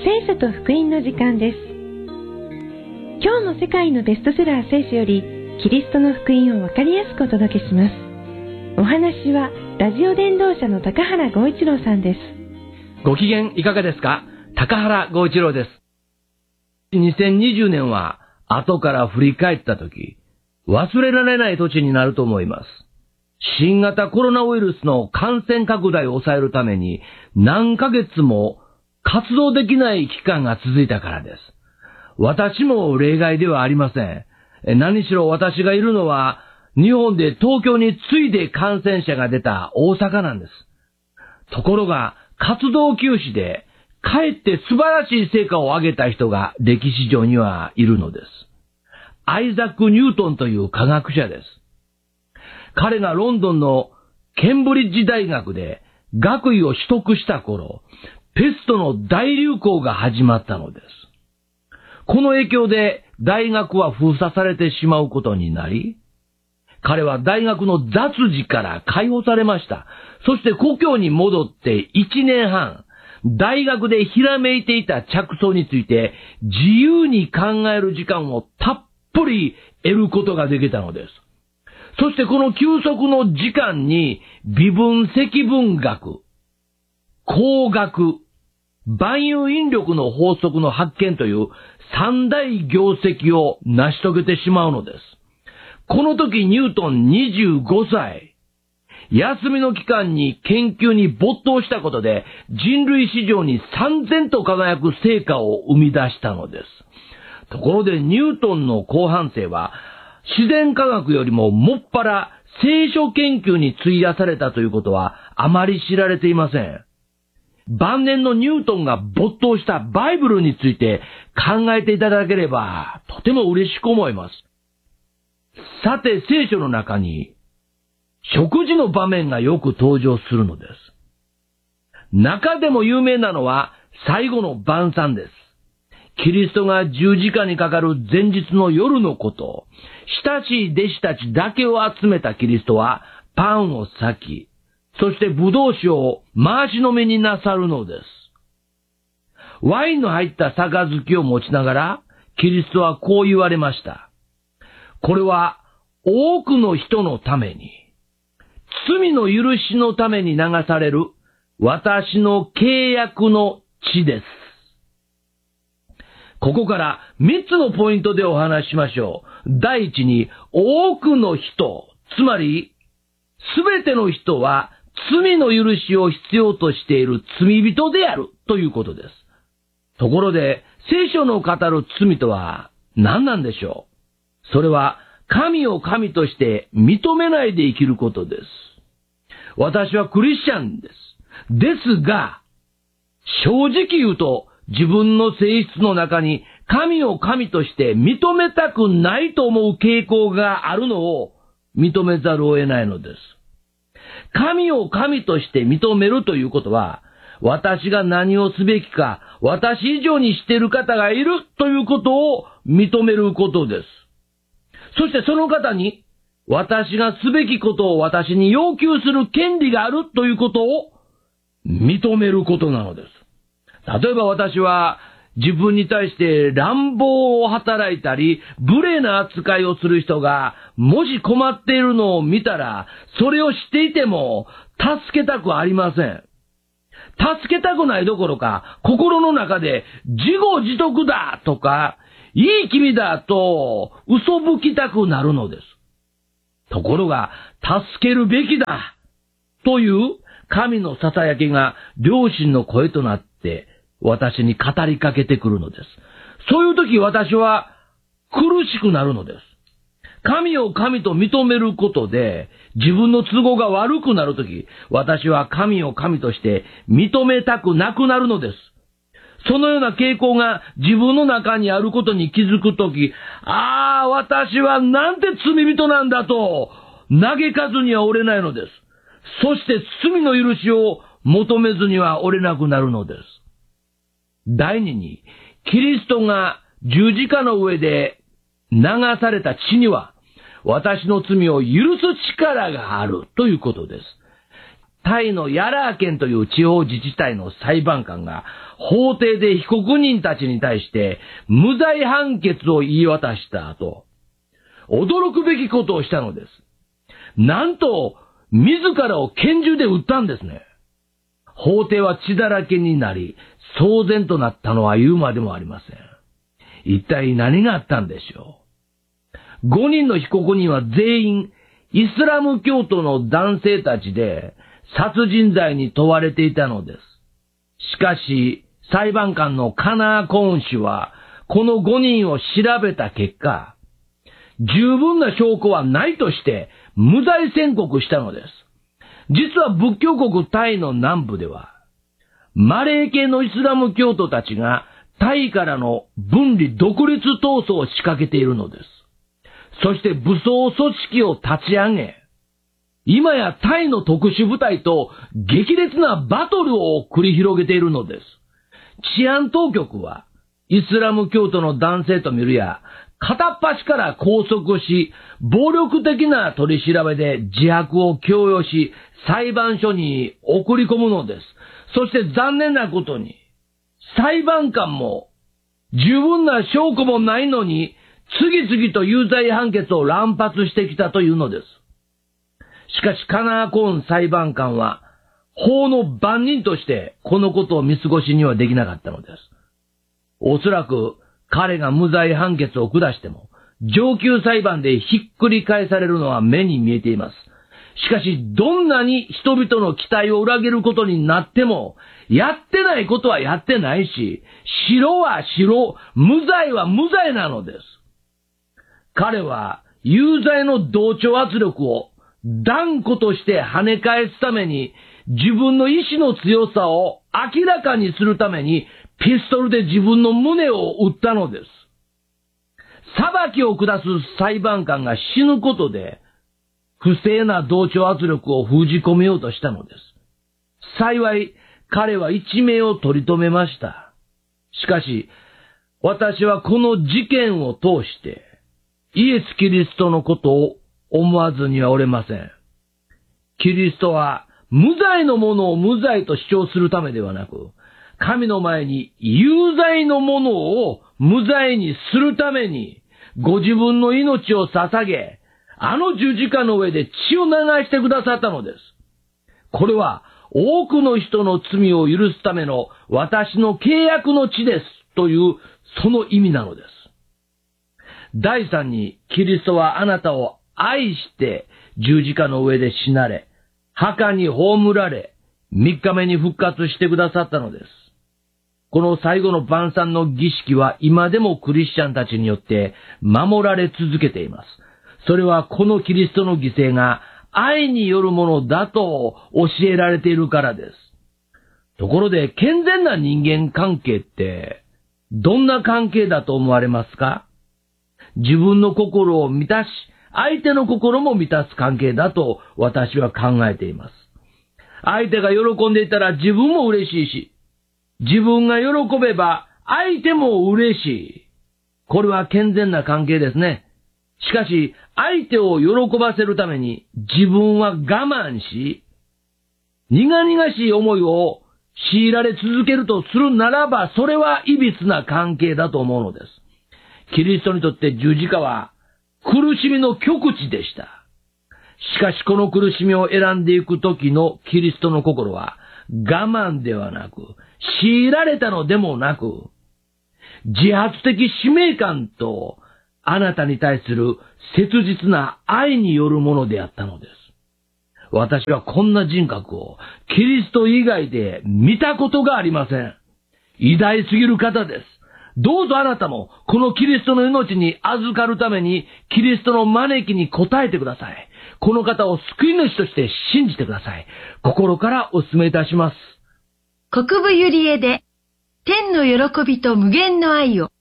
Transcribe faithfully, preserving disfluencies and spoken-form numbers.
聖書と福音の時間です。今日も世界のベストセラー聖書よりキリストの福音をわかりやすくお届けします。お話はラジオ伝道者の高原剛一郎さんです。 ご機嫌いかがですか？高原剛一郎です。にせんにじゅうねんは後から振り返ったとき、忘れられない年になると思います。新型コロナウイルスの感染拡大を抑えるために何ヶ月も活動できない期間が続いたからです。私も例外ではありません。何しろ私がいるのは日本で東京に次いで感染者が出た大阪なんです。ところが活動休止でかえって素晴らしい成果を上げた人が歴史上にはいるのです。アイザック・ニュートンという科学者です。彼がロンドンのケンブリッジ大学で学位を取得した頃、ペストの大流行が始まったのです。この影響で大学は封鎖されてしまうことになり、彼は大学の雑事から解放されました。そして故郷に戻っていちねんはん、大学でひらめいていた着想について自由に考える時間をたっぷり得ることができたのです。そしてこの休息の時間に微分積分学、工学、万有引力の法則の発見という三大業績を成し遂げてしまうのです。この時ニュートンにじゅうごさい、休みの期間に研究に没頭したことで人類史上に燦然と輝く成果を生み出したのです。ところでニュートンの後半生は自然科学よりももっぱら聖書研究に費やされたということはあまり知られていません。晩年のニュートンが没頭したバイブルについて考えていただければとても嬉しく思います。さて聖書の中に食事の場面がよく登場するのです。中でも有名なのは最後の晩餐です。キリストが十字架にかかる前日の夜のこと、親しい弟子たちだけを集めたキリストはパンを裂き、そしてブドウ酒を回し飲みになさるのです。ワインの入った杯を持ちながら、キリストはこう言われました。これは多くの人のために、罪の許しのために流される私の契約の血です。ここから三つのポイントでお話ししましょう。第一に、多くの人、つまり、すべての人は罪の許しを必要としている罪人であるということです。ところで、聖書の語る罪とは何なんでしょう？それは、神を神として認めないで生きることです。私はクリスチャンです。ですが、正直言うと、自分の性質の中に神を神として認めたくないと思う傾向があるのを認めざるを得ないのです。神を神として認めるということは、私が何をすべきか、私以上にしている方がいるということを認めることです。そしてその方に、私がすべきことを私に要求する権利があるということを認めることなのです。例えば私は自分に対して乱暴を働いたり、無礼な扱いをする人がもし困っているのを見たら、それを知っていても助けたくありません。助けたくないどころか、心の中で自業自得だとか、いい君だと嘘吹きたくなるのです。ところが、助けるべきだという神の囁きが良心の声となって私に語りかけてくるのです。そういう時私は苦しくなるのです。神を神と認めることで自分の都合が悪くなる時、私は神を神として認めたくなくなるのです。そのような傾向が自分の中にあることに気づくとき、ああ、私はなんて罪人なんだと嘆かずには折れないのです。そして罪の許しを求めずには折れなくなるのです。第二に、キリストが十字架の上で流された血には私の罪を許す力があるということです。 タイのヤラー県という地方自治体の裁判官が法廷で被告人たちに対して無罪判決を言い渡した後、驚くべきことをしたのです。なんと、自らを拳銃で撃ったんですね。法廷は血だらけになり、騒然となったのは言うまでもありません。一体何があったんでしょう。ごにんの被告人は全員、イスラム教徒の男性たちで、殺人罪に問われていたのです。しかし、裁判官のカナー・コーン氏は、このごにんを調べた結果、十分な証拠はないとして、無罪宣告したのです。実は仏教国タイの南部では、マレー系のイスラム教徒たちがタイからの分離独立闘争を仕掛けているのです。そして武装組織を立ち上げ、今やタイの特殊部隊と激烈なバトルを繰り広げているのです。治安当局は、イスラム教徒の男性と見るや、片っ端から拘束し、暴力的な取り調べで自白を強要し、裁判所に送り込むのです。そして残念なことに、裁判官も十分な証拠もないのに、次々と有罪判決を乱発してきたというのです。しかしカナーコーン裁判官は、法の番人としてこのことを見過ごしにはできなかったのです。おそらく彼が無罪判決を下しても、上級裁判でひっくり返されるのは目に見えています。しかし、どんなに人々の期待を裏切ることになっても、やってないことはやってないし、白は白、無罪は無罪なのです。彼は有罪の同調圧力を断固として跳ね返すために、自分の意志の強さを明らかにするために、ピストルで自分の胸を撃ったのです。裁きを下す裁判官が死ぬことで、不正な同調圧力を封じ込めようとしたのです。幸い、彼は一命を取り留めました。しかし、私はこの事件を通して、イエス・キリストのことを思わずにはおれません。キリストは、無罪のものを無罪と主張するためではなく、神の前に有罪のものを無罪にするために、ご自分の命を捧げ、あの十字架の上で血を流してくださったのです。これは多くの人の罪を許すための私の契約の血ですというその意味なのです。第三に、キリストはあなたを愛して十字架の上で死なれ、墓に葬られ、三日目に復活してくださったのです。この最後の晩餐の儀式は今でもクリスチャンたちによって守られ続けています。それはこのキリストの犠牲が愛によるものだと教えられているからです。ところで健全な人間関係ってどんな関係だと思われますか？自分の心を満たし、相手の心も満たす関係だと私は考えています。相手が喜んでいたら自分も嬉しいし、自分が喜べば相手も嬉しい。これは健全な関係ですね。しかし、相手を喜ばせるために自分は我慢し、苦々しい思いを強いられ続けるとするならば、それはいびつな関係だと思うのです。キリストにとって十字架は苦しみの極致でした。しかしこの苦しみを選んでいくときのキリストの心は我慢ではなく、強いられたのでもなく、自発的使命感とあなたに対する切実な愛によるものであったのです。私はこんな人格をキリスト以外で見たことがありません。偉大すぎる方です。どうぞあなたもこのキリストの命に預かるためにキリストの招きに応えてください。この方を救い主として信じてください。心からお勧めいたします。 国分ゆりえで天の喜びと無限の愛を。